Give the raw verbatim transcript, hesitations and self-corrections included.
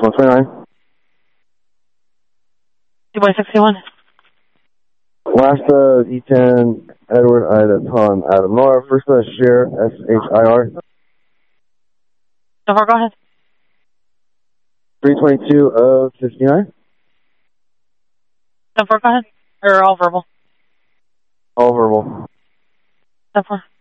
one twenty-nine. two by sixty-one. Last uh, E ten, Edward Ida Tom Adam Nora. First uh, Share, S H I R. So far, go ahead. three twenty-two of fifty-nine. So far, go ahead. Or all verbal. All verbal. So far.